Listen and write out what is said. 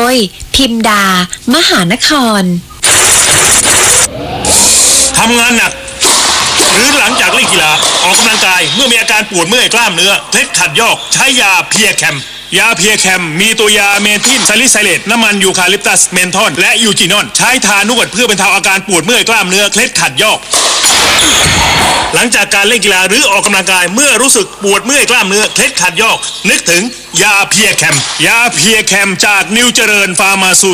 ยพิมดามหานครทำงานหนักหรือหลังจากเล่นกีฬาออกกำลังกายเมื่อมีอาการปวดเมื่อยกล้ามเนื้อเคล็ดขัดยอกใช้ยาเพียแคมยาเพียแคมมีตัวยาเมทิลซาลิไซเลตน้ำมันยูคาลิปตัสเมนทอนและยูจีนอนใช้ทานวดเพื่อบรรเทาอาการปวดเมื่อยกล้ามเนื้อเคล็ดขัดยอกหลังจากการเล่นกีฬาหรือออกกำลังกายเมื่อรู้สึกปวดเมื่อยกล้ามเนื้อเคล็ดขัดยอกนึกถึงยาเพียแคมยาเพียแคมจากนิวเจริญฟาร์มาซู